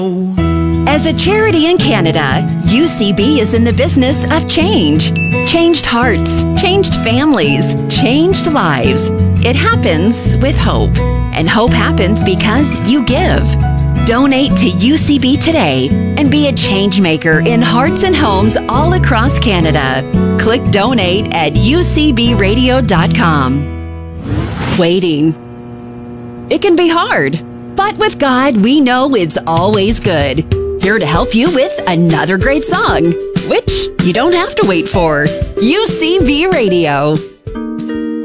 As a charity in Canada, UCB is in the business of change. Changed hearts, changed families, changed lives. It happens with hope. And hope happens because you give. Donate to UCB today and be a change maker in hearts and homes all across Canada. Click donate at ucbradio.com. Waiting. It can be hard, but with God, we know it's always good. Here to help you with another great song, which you don't have to wait for. UCB Radio.